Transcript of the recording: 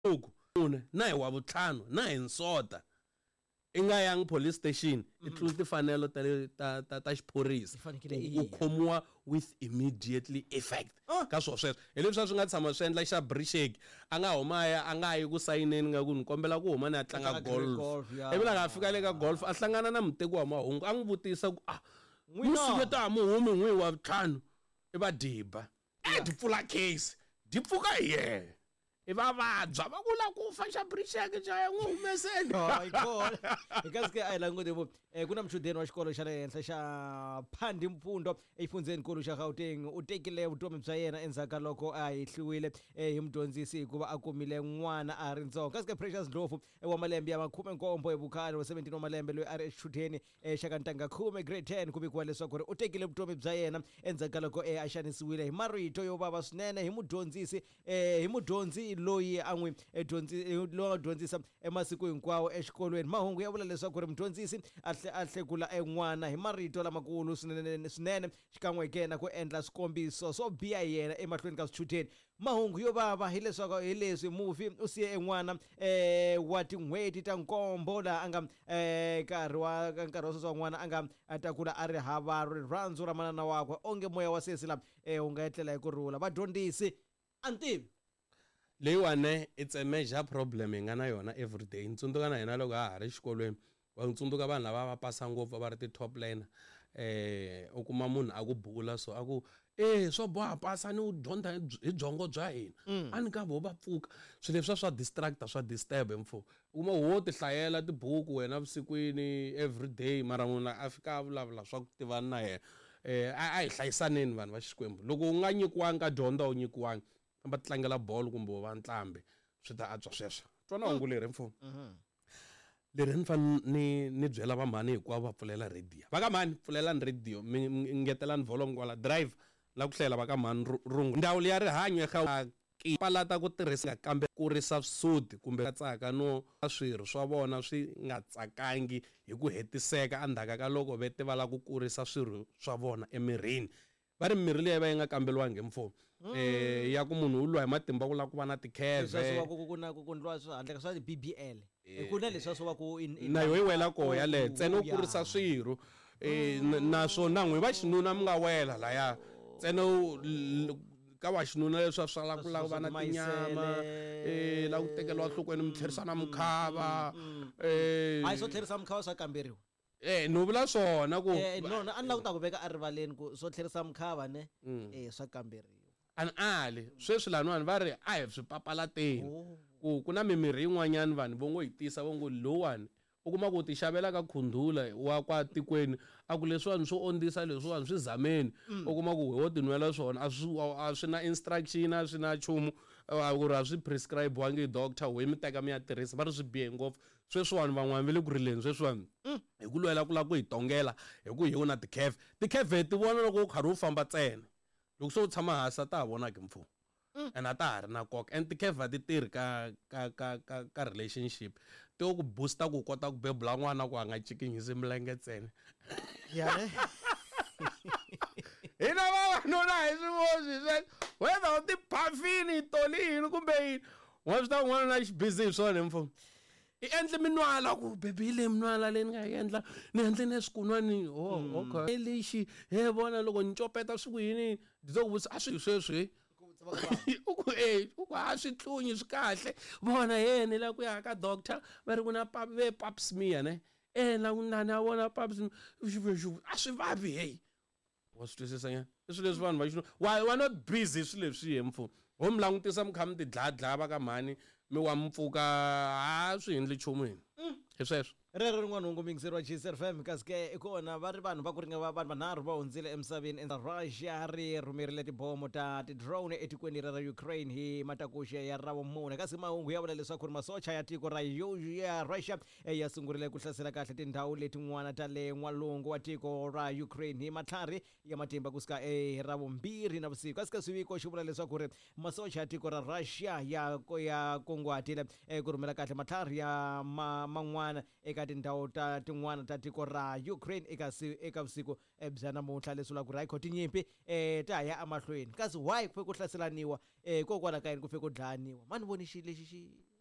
loku na hi wa vutlhanu na hi nsota I nga yang police station itluli tifanelo ta xiphorisa u khomiwa with immediately effect ka sweswo hileswi swi nga tshama swi endla xa Brishek a nga humaya a nga yi ku sayineni nga ku ni kombela ku huma ni ya tlanga golf evila nga fika le ka golf a hlangana na muteki wa mahungu a n'wi vutisa ku musiketa muhumi n'wi wa vutlhanu I va diba di pfula case di pfuka hi Iva vabya va kula ku fa xa Brishek xa n'wi humeseni because ke a languti kuna mchudeni wa xikolo xa le henhla xa Phandi Mpfundo exifundzeninkulu xa Gauteng u tekile vutomi bya yena endzhaku loko a hihliwile hi mudyondzisi hikuva a kumile n'wana a ri ntsongo kasi ke Precious Ndlovu wa malembe ya 17 hi vukhale wa 17 wa malembe loyi a ri exichudeni xa ka Ntanga Khume grade 10 ku vikiwa leswaku u tekile vutomi bya yena endzhaku loko a xanisiwile hi marito yo vava swinene hi mudyondzi loyi a n'wi dyondzisa emasiku hinkwawo exikolweni mahungu ya vula leswaku mudyondzisi a hlekula n'wana hi marito lamakulu swinene xikan'we na ku endla swikombiso swo biha yena emahlweni ka swichudeni mahungu yo vava hi leswaku hi leswi movie u siye n'wana wa tin'hweti ta nkombo laha a nga nkarhi wa sweswi n'wana a nga atakula a ri hava rirhandzu ra manana wakwe onge moya wa sesi laha u nga etlela hi kurhula vadyondzisi antivi leyiwane it's a major problem hi nga na yona everyday ntsundzuka na hina loko ha ri xikolweni wa ntsundzuka vanhu lava va pasa ngopfu va ri ti-top liner u kuma munhu a ku bula so a ku swo boha pasa ni u dyondza hi byongo bya hina a ni ka vo va pfuka swilo leswi swa distracta swa disturb mfo u kuma wo ti hlayela tibuku wena vusikwini everyday mara munhu a fika a vulavula swa ku tivana na yena a hi hlayisaneni vanhu va Xikwembu loko u nga nyikiwangi ka dyondza u nyikiwangi va tlangela ball kumbe va ntlambe swi ta antswa sweswo twana hungu leri mfumo leri ni fane ni byela va mhani hinkwavo va pfulela radio va ka mhani pfulela ni radio mi ngetelani volume kwala drive la ku hlela va ka mhani rungu ndhawu leya rihanyo palata ku tirhisa kambe kurisa swisudi kumbe katsaka no swirho swa vona swi nga tsakangi hi ku hetiseka andhaka ka loko vete va la ku kurisa swirho swa vona emirini va ri mirhi leyi va yi nga kambeliwangi mfumo ya ku munhu u lwa hi matimba ku la ku va na tikheve ku lwa swi handle ka swa BBL ku na leswi swo va ku na yo yi wela ko ya le ntsena u kurisa swirho naswona n'wi va xinuna mi nga wela laya ntsena ka va xinuna leswi swa la ku la va na tinyama la ku tekeliwa nhlokweni mi tlherisana mukhava hayi swo tlherisa mukhava swa kamberiwa no vula swona ku no a ni la ku ta ku veka a rivaleni ku swo tlherisa mukhava ne swa kamberiwa ali sweswi laniwani va ri a hi swi papalateni ku na mimirhi yin'wanyani vanhu vo ngo yi tisa vo ngo lowani u kuma ku ti xavela ka khundula wa kwa tikweni a ku leswiwani swo ondzisa leswiwani swi zameni u kuma ku ho tinwela swona a swi na instruction a swi na chumu ku ri a swi prescribe wangi doctor we mi teka mi ya tirhisa va ri swi bihe ngopfu sweswiwani van'wani va le ku rileni sweswiwani hi ku lwela ku la ku hi tongela hi ku hi na tikheve ti vona loko u karhi u famba ntsena loko so u tshama hansi ta ha vonaki mfumo and a ta ha ri na nkoka and tikheva ti tirhi ka relationship ti ku booster ku kota ku bebula n'wana ku a nga cikinyisi milenge ntsena hina vavanuna hi swivozi whether u tiphafini hi toli yini kumbe yini wa swi ta n'wana na xibhizi hi swona mfumo I endle minwala ku bebile minwala leyi ni nga yi endla ni endlene swikun'wani okay lexi vona loko ni copeta swi ku yini ndzi ku vutisa a swi sweswi u ku a swi tlunyi swi kahle vona ni la ku ya ka doctor va ri ku na pap smear ne na ku nani a vona pap a swi vavi wa swi twisisa nyana I swilo leswi vanhu va xinu why not busy swilo leswi hi mfumo ho mi langutisa mi kha mi ti dladla va ka mhani mi wa mpfuka a swi endli nchumu yini hi sweswo rero rin'wana hungu mingiseriwa Gisel FM kasi ke ikona va ri vanhu va ku ringa vanhu vanharhu va hundzile emisaveni Russia ri rhumerile tibomo ta ti-drone etikweni ra Ukraine hi matakuxe ya Ravumune kasi mahungu ya vula leswaku ri masocha ya tiko ya Russia ya sungurile ku hlasela kahle tindhawu letin'wana ta le n'walungu wa tiko ra Ukraine hi matlhari ya matimba kusuka Ravumbirhi na vusiku kasi ke swiviko xi vula leswaku ri masocha ya tiko ra Russia ya kunguhatile ku rhumela kahle matlhari ya man'wana eka tindhawu ta tin'wana ta tiko ra Ukraine eka vusiku bya namuntlha leswi la ku ri tinyimpi ta ya amahlweni kasi why ku fe ku hlaselaniwa kokwala ka yini ku fe ku dlaniwa mani voni xi lexi xi